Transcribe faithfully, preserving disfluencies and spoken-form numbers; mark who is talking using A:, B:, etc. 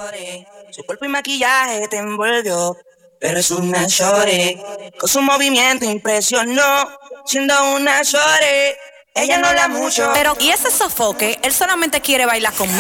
A: Su cuerpo y maquillaje te envolvió, pero es una shorty. Con su movimiento impresionó, siendo una shorty. Ella no habla mucho,
B: Pero, ¿y ese sofoque? Él solamente quiere bailar conmigo.